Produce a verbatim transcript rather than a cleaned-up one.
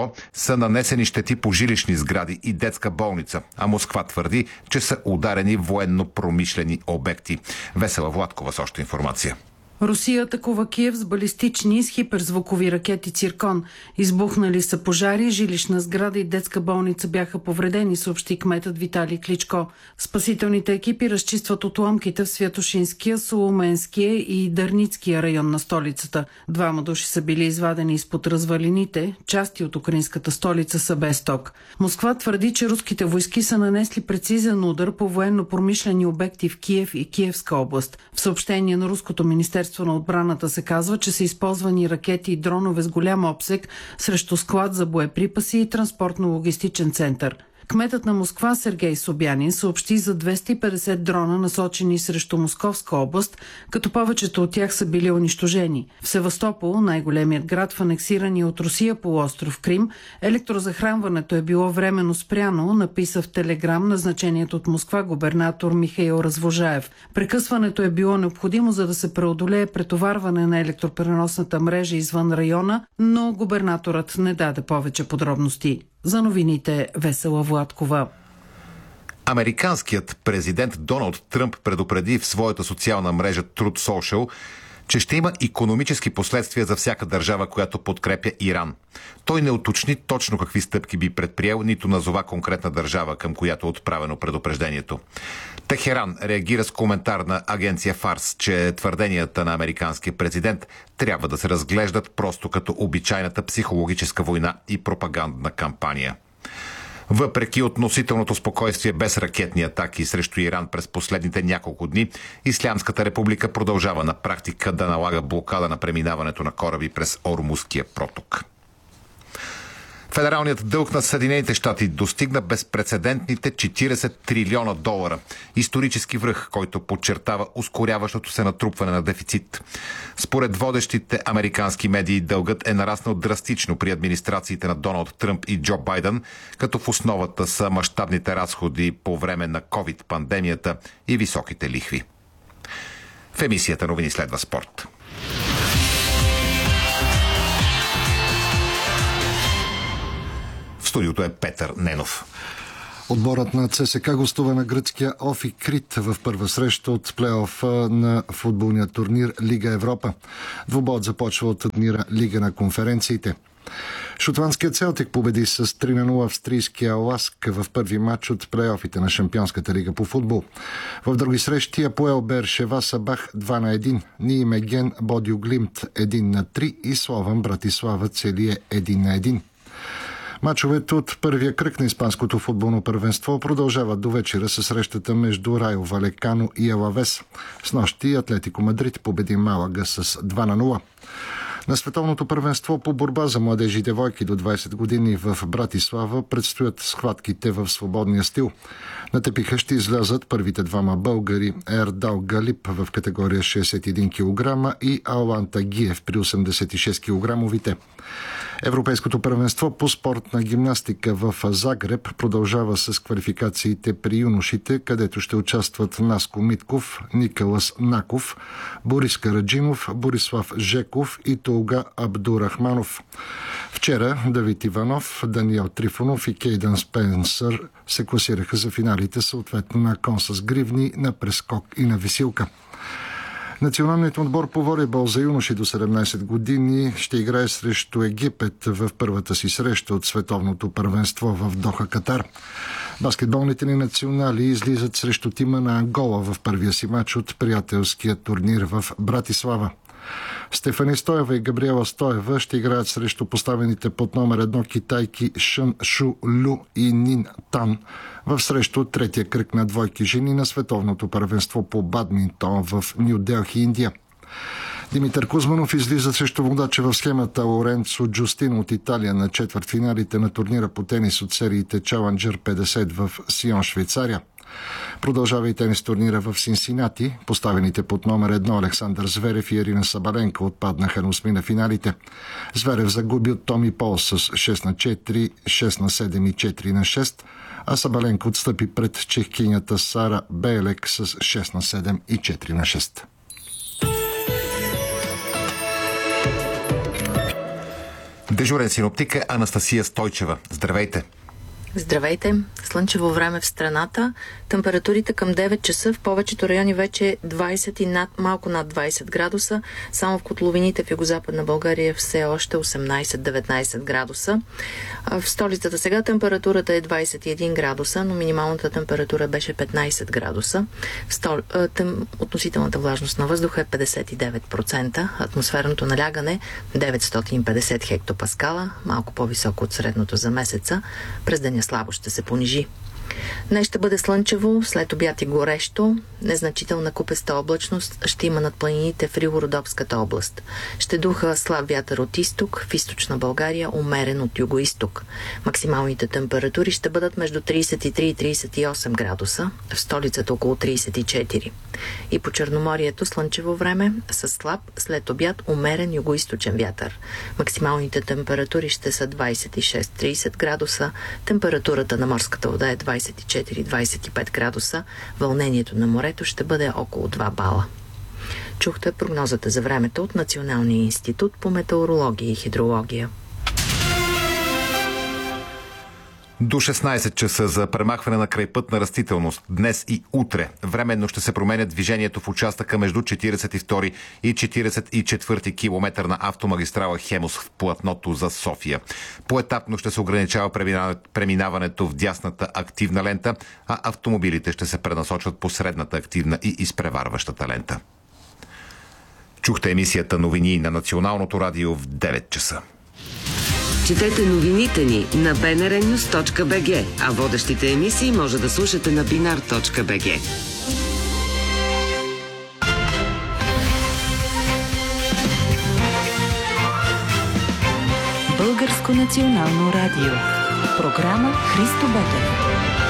Кличко са нанесени щети по жилищни сгради и детска болница, а Москва твърди, че са ударени военно-промишлени обекти. Весела Владкова с още информация. Русия атакува Киев с балистични и с хиперзвукови ракети Циркон. Избухнали са пожари, жилищна сграда и детска болница бяха повредени, съобщи кметът Виталий Кличко. Спасителните екипи разчистват отломките в Святошинския, Соломенския и Дърницкия район на столицата. Двама души са били извадени изпод развалините, части от украинската столица са без ток. Москва твърди, че руските войски са нанесли прецизен удар по военно-промишлени обекти в Киев и Киевска област. В съобщение на руското министерство на отбраната се казва, че са използвани ракети и дронове с голям обсег срещу склад за боеприпаси и транспортно-логистичен център. Кметът на Москва Сергей Собянин съобщи за двеста и петдесет дрона, насочени срещу Московска област, като повечето от тях са били унищожени. В Севастопол, най-големият град в анексирания от Русия полуостров Крим, електрозахранването е било временно спряно, написа в телеграм назначението от Москва губернатор Михаил Развожаев. Прекъсването е било необходимо, за да се преодолее претоварване на електропреносната мрежа извън района, но губернаторът не даде повече подробности. За новините Весела Владкова. Американският президент Доналд Тръмп предупреди в своята социална мрежа Truth Social, че ще има икономически последствия за всяка държава, която подкрепя Иран. Той не уточни точно какви стъпки би предприел, нито назова конкретна държава, към която е отправено предупреждението. Техеран реагира с коментар на агенция Фарс, че твърденията на американския президент трябва да се разглеждат просто като обичайната психологическа война и пропагандна кампания. Въпреки относителното спокойствие без ракетни атаки срещу Иран през последните няколко дни, Ислямската република продължава на практика да налага блокада на преминаването на кораби през Ормузския проток. Федералният дълг на Съединените щати достигна безпрецедентните четиридесет трилиона долара. Исторически връх, който подчертава ускоряващото се натрупване на дефицит. Според водещите американски медии дългът е нараснал драстично при администрациите на Доналд Тръмп и Джо Байден, като в основата са мащабните разходи по време на ковид-пандемията и високите лихви. В емисията новини следва спорт. В студиото е Петър Ненов. Отборът на ЦСКА гостува на гръцкия Офи Крит в първа среща от плейофа на футболния турнир Лига Европа. Двубоят започва от турнира Лига на конференциите. Шотландският Селтик победи с три на нула австрийския Ласк в първи матч от плейофите на Шампионската лига по футбол. В други срещи Апоел Бершева Сабах два на един, Ниемеген Бодю Глимт един на три и Слован Братислава Целие един на един. Мачовете от първия кръг на испанското футболно първенство продължават до вечера със срещата между Райо Валекано и Алавес. Снощи Атлетико Мадрид победи Малага с два на нула. На световното първенство по борба за младежи и девойки до двайсет години в Братислава предстоят схватките в свободния стил. На тепиха ще излязат първите двама българи Ердал Галип в категория шейсет и един килограма и Алан Тагиев при осемдесет и шест килограмовите. Европейското първенство по спортна гимнастика в Загреб продължава с квалификациите при юношите, където ще участват Наско Митков, Николас Наков, Борис Караджимов, Борислав Жеков и Толга Абдурахманов. Вчера Давид Иванов, Даниел Трифонов и Кейдън Спенсър се класираха за финалите съответно на конса с гривни, на прескок и на висилка. Националният отбор по волейбол за юноши до седемнайсет години ще играе срещу Египет в първата си среща от световното първенство в Доха, Катар. Баскетболните ни национали излизат срещу тима на Ангола в първия си матч от приятелския турнир в Братислава. Стефани Стоева и Габриела Стоева ще играят срещу поставените под номер едно китайки Шън Шу Лю и Нин Тан в срещу от третия кръг на двойки жени на световното първенство по бадминтон в Ню Делхи, Индия. Димитър Кузманов излиза срещу водача в схемата Лоренцо Джустино от Италия на четвъртфиналите на турнира по тенис от сериите Challenger петдесет в Сион, Швейцария. Продължава и тенис турнира в Синсинати. Поставените под номер едно Александър Зверев и Ирина Сабаленко отпаднаха на осми на финалите. Зверев загуби от Томи Пол с шест на четири, шест на седем и четири на шест, а Сабаленко отстъпи пред чехкинята Сара Бейлек с шест на седем и четири на шест. Дежурен синоптик е Анастасия Стойчева. Здравейте! Здравейте! Слънчево време в страната. Температурите към девет часа в повечето райони вече двайсет и над, малко над двайсет градуса. Само в котловините в югозападна България все още осемнайсет-деветнайсет градуса. В столицата сега температурата е двайсет и един градуса, но минималната температура беше петнайсет градуса. В стол... Тем... Относителната влажност на въздуха е петдесет и девет процента. Атмосферното налягане деветстотин и петдесет хектопаскала, малко по-високо от средното за месеца. През деня слабо ще се понижи. Днес ще бъде слънчево, след обяд и горещо. Незначителна купеста облачност ще има над планините в Ривородопската област. Ще духа слаб вятър от изток, в източна България умерен от югоизток. Максималните температури ще бъдат между трийсет и три и трийсет и осем градуса, в столицата около трийсет и четири. И по Черноморието слънчево време с слаб, след обяд умерен югоизточен вятър. Максималните температури ще са двайсет и шест до трийсет градуса, температурата на морската вода е двайсет и четири до двайсет и пет градуса, вълнението на морето ще бъде около два бала. Чухте прогнозата за времето от Националния институт по метеорология и хидрология. До шестнайсет часа за премахване на крайпътна растителност днес и утре. Временно ще се променя движението в участъка между четирийсет и втори и четирийсет и четвърти километър на автомагистрала Хемус в платното за София. Поетапно ще се ограничава преминаването в дясната активна лента, а автомобилите ще се пренасочват по средната активна и изпреварващата лента. Чухте емисията новини на Националното радио в девет часа. Четете новините ни на би ен ар нюз точка би джи, а водещите емисии може да слушате на бинар точка би джи. Българско национално радио. Програма Христо Ботев.